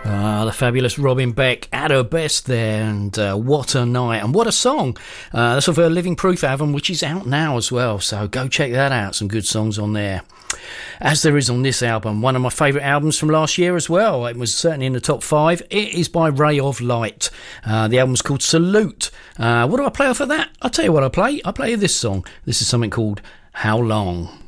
The fabulous Robin Beck at her best there, and what a night and what a song. That's off her Living Proof album, which is out now as well, so go check that out. Some good songs on there, as there is on this album. One of my favourite albums from last year as well. It was certainly in the top 5. It is by Ray of Light. The album's called Salute. What do I play off of that? I'll tell you what I play. I play this song. This is something called How Long.